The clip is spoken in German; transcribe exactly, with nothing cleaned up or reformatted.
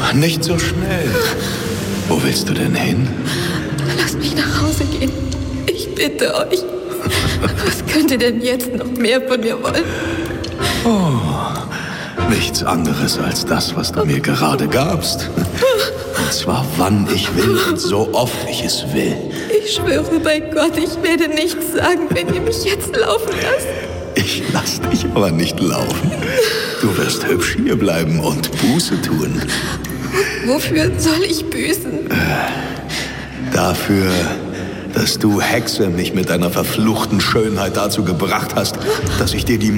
nicht so schnell. Wo willst du denn hin? Lasst mich nach Hause gehen. Ich bitte euch. Was könnt ihr denn jetzt noch mehr von mir wollen? Oh, nichts anderes als das, was du mir gerade gabst. Und zwar wann ich will und so oft ich es will. Ich schwöre bei Gott, ich werde nichts sagen, wenn ihr mich jetzt laufen lasst. Ich lass dich aber nicht laufen. Du wirst hübsch hier bleiben und Buße tun. Wofür soll ich büßen? Dafür, dass du, Hexe, mich mit deiner verfluchten Schönheit dazu gebracht hast, dass ich dir die